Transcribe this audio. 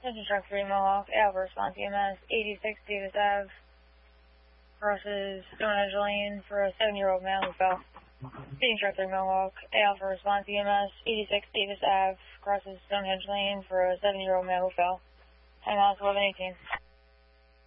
Engine truck 3 Mohawk, Alpha response EMS, 86 Davis Ave, crosses Stonehenge Lane for a 7-year-old male who fell. Engine truck 3 Mohawk, Alpha response EMS, 86 Davis Ave, crosses Stonehenge Lane for a 7-year-old male who fell. Time out 11:18.